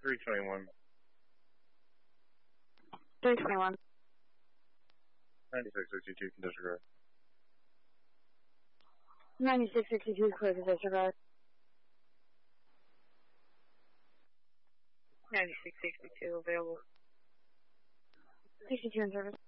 321. 321. 9662 can disregard. 9662 clear to disregard. 9662 available. 62 in service.